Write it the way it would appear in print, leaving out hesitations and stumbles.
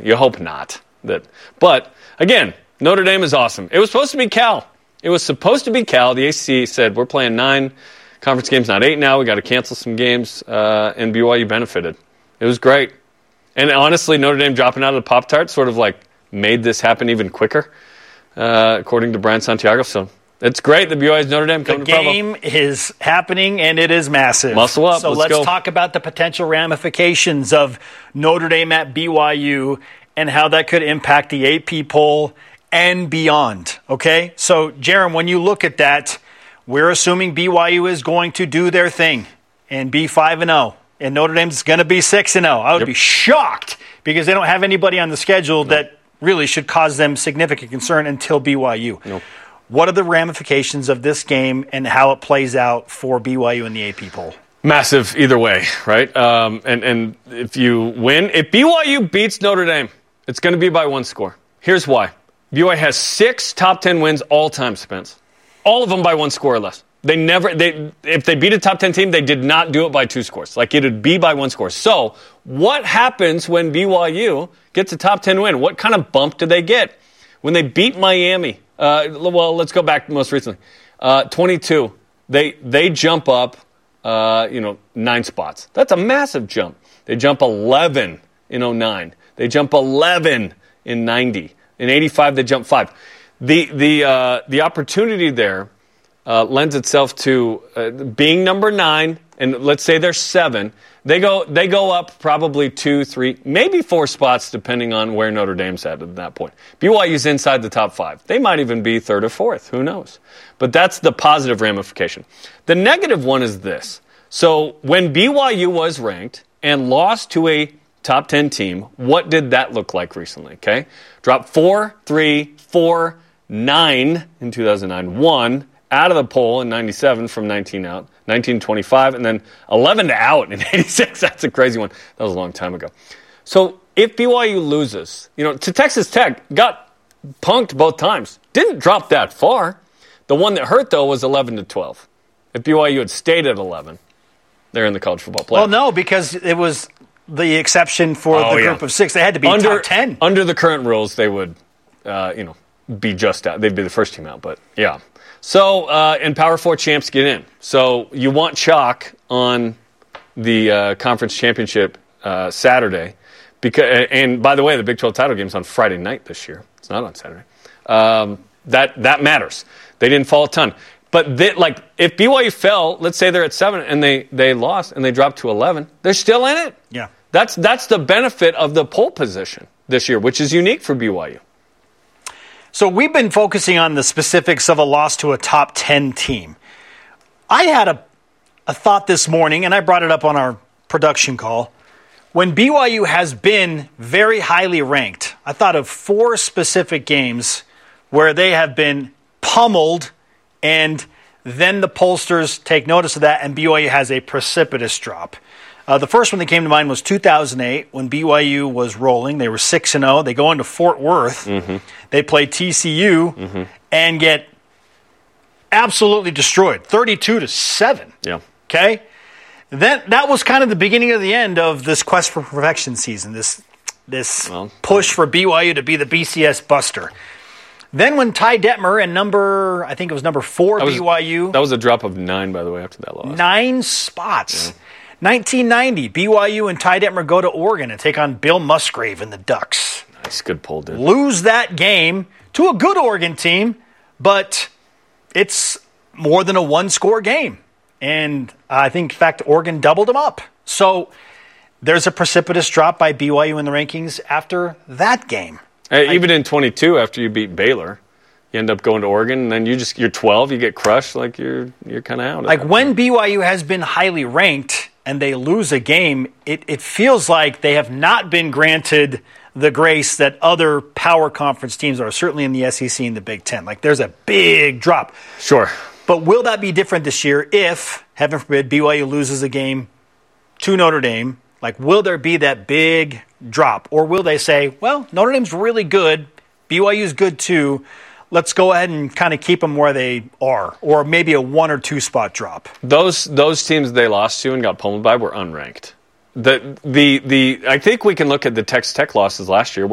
You hope not. But, again, Notre Dame is awesome. It was supposed to be Cal. The ACC said, we're playing 9 conference games, not 8 now. We got to cancel some games, and BYU benefited. It was great. And honestly, Notre Dame dropping out of the Pop-Tart sort of like made this happen even quicker, according to Brian Santiago. So it's great that BYU's Notre Dame coming to Provo. The game is happening, and it is massive. Muscle up. So let's talk about the potential ramifications of Notre Dame at BYU and how that could impact the AP poll and beyond. Okay? So, Jarom, when you look at that, we're assuming BYU is going to do their thing and be 5-0. And Notre Dame's going to be 6-0. I would be shocked because they don't have anybody on the schedule that really should cause them significant concern until BYU. Nope. What are the ramifications of this game and how it plays out for BYU in the AP poll? Massive either way, right? And if you win, if BYU beats Notre Dame, it's going to be by 1 score. Here's why. BYU has 6 top 10 wins all time, Spence. All of them by 1 score or less. If they beat a top 10 team, they did not do it by 2 scores. Like, it would be by 1 score. So, what happens when BYU gets a top 10 win? What kind of bump do they get? When they beat Miami, let's go back most recently. 22, they jump up, 9 spots. That's a massive jump. They jump 11 in 09. They jump 11 in 90. In 85, they jump 5. The opportunity there lends itself to being number 9, and let's say they're 7. They go up probably 2, 3, maybe 4 spots depending on where Notre Dame's at that point. BYU's inside the top 5. They might even be 3rd or 4th. Who knows? But that's the positive ramification. The negative one is this. So when BYU was ranked and lost to a top 10 team, what did that look like recently? Okay, dropped 4, 3, 4, 9 in 2009, 1 out of the poll in 97 from 19 out, 1925, and then 11 to out in 86. That's a crazy one. That was a long time ago. So if BYU loses, to Texas Tech, got punked both times. Didn't drop that far. The one that hurt, though, was 11 to 12. If BYU had stayed at 11, they're in the college football playoff. Well, no, because it was the exception for the group of 6. They had to be top 10. Under the current rules, they would, be just out. They'd be the first team out, but yeah. So, and Power 4 champs get in. So you want chalk on the conference championship Saturday. And by the way, the Big 12 title game's on Friday night this year. It's not on Saturday. That matters. They didn't fall a ton. But if BYU fell, let's say they're at 7 and they lost and they dropped to 11, they're still in it. Yeah. That's the benefit of the pole position this year, which is unique for BYU. So we've been focusing on the specifics of a loss to a top 10 team. I had a thought this morning, and I brought it up on our production call. When BYU has been very highly ranked, I thought of 4 specific games where they have been pummeled, and then the pollsters take notice of that, and BYU has a precipitous drop. The first one that came to mind was 2008 when BYU was rolling. They were 6-0. They go into Fort Worth. Mm-hmm. They play TCU and get absolutely destroyed, 32-7. Yeah. Okay? That was kind of the beginning of the end of this quest for perfection season, this push for BYU to be the BCS buster. Then when Ty Detmer and number 4 BYU. That was a drop of 9, by the way, after that loss. 9 spots. Yeah. 1990, BYU and Ty Detmer go to Oregon and take on Bill Musgrave and the Ducks. Nice, good pull, dude. Lose that game to a good Oregon team, but it's more than a 1-score game. And I think, in fact, Oregon doubled them up. So there's a precipitous drop by BYU in the rankings after that game. Even in 22, after you beat Baylor, you end up going to Oregon, and then you're 12, you get crushed, like you're kind of out. Like when BYU has been highly ranked and they lose a game, it feels like they have not been granted the grace that other power conference teams are, certainly in the SEC and the Big Ten. Like there's a big drop. Sure. But will that be different this year if, heaven forbid, BYU loses a game to Notre Dame? Like, will there be that big drop? Or will they say, well, Notre Dame's really good, BYU's good too, let's go ahead and kind of keep them where they are, or maybe a 1 or 2 spot drop? Those teams they lost to and got pummeled by were unranked. I think we can look at the Texas Tech losses last year.